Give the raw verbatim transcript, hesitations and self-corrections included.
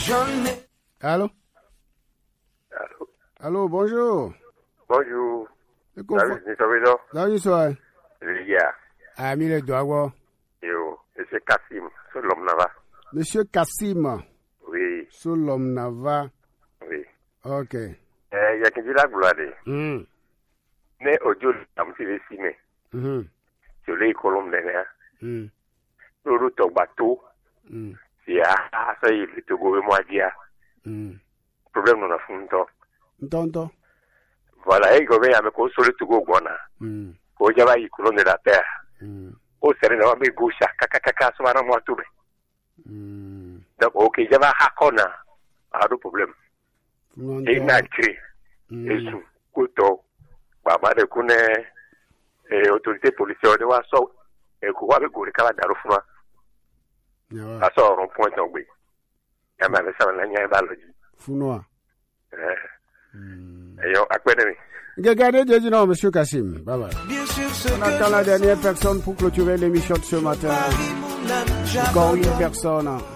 Allô? Allô? Allô, bonjour. Bonjour. Salut, Salut, soir. Lia. Ah, mille doigts. Yo, Monsieur Kassim, sur l'homme Nava. Monsieur Kassim. Oui. Sur l'homme Nava. Oui. Ok. Eh, il y a qui dit la gloire. Hum. Mais audio, ça me fait signer. Hum. Sur les colombes de l'air. Hum. Le route au bateau. Hum. C'est ah, ça y est, le Togo et moi, dia. Hum. Problème, on a fond. Tonton. Voilà, et gobe avec au sol Togo, Gona. Hum. Au Java, il colonne de la terre. Hum. Au Serena, mais gauche, kakaka, soit un mois tout. Hum. Donc, ok, Java Hakona. Pas de problème. Et n'a créé. Et sous, couteau. Baba de Kune, et autorité policière de Wasso, et quoi avec Gourika d'Arufma. À son rond-point tombé. Il y a ça, on a un ballon. Founois. Et à quoi de Regardez, je dis non, monsieur Kassim. Bye bye. On attend la dernière personne pour clôturer l'émission de ce matin. Encore une personne.